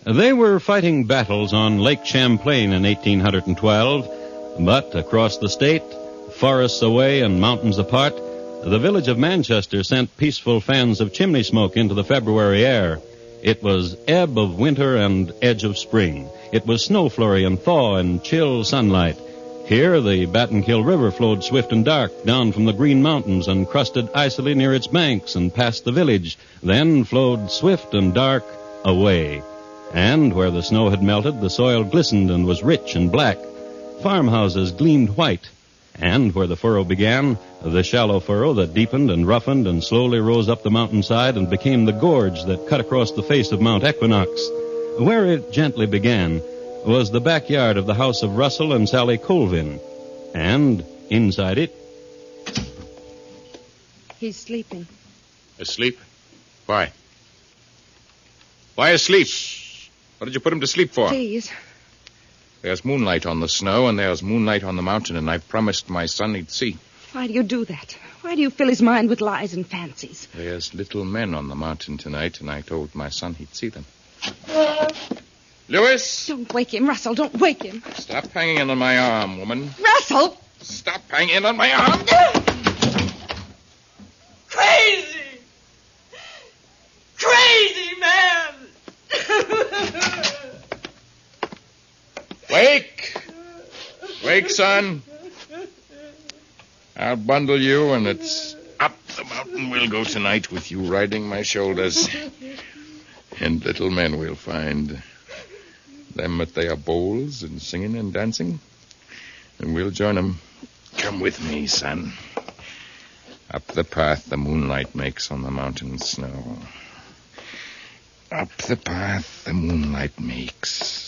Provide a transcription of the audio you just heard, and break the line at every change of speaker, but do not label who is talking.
They were fighting battles on Lake Champlain in 1812, but across the state, forests away and mountains apart, the village of Manchester sent peaceful fans of chimney smoke into the February air. It was ebb of winter and edge of spring. It was snow flurry and thaw and chill sunlight. Here, the Battenkill River flowed swift and dark down from the Green Mountains and crusted icily near its banks and past the village, then flowed swift and dark away. And where the snow had melted, the soil glistened and was rich and black. Farmhouses gleamed white. And where the furrow began, the shallow furrow that deepened and roughened and slowly rose up the mountainside and became the gorge that cut across the face of Mount Equinox. Where it gently began was the backyard of the house of Russell and Sally Colvin. And inside it...
He's sleeping.
Asleep? Why? Why asleep? Shh. What did you put him to sleep for?
Please.
There's moonlight on the snow, and there's moonlight on the mountain, and I promised my son he'd see.
Why do you do that? Why do you fill his mind with lies and fancies?
There's little men on the mountain tonight, and I told my son he'd see them. Lewis!
Don't wake him, Russell. Don't wake him.
Stop hanging in on my arm, woman.
Russell!
Stop hanging on my arm!
Crazy! Crazy man!
Wake! Wake, son. I'll bundle you, and it's up the mountain we'll go tonight with you riding my shoulders. And little men we'll find. Them at their bowls and singing and dancing. And we'll join them. Come with me, son. Up the path the moonlight makes on the mountain snow. Up the path the moonlight makes.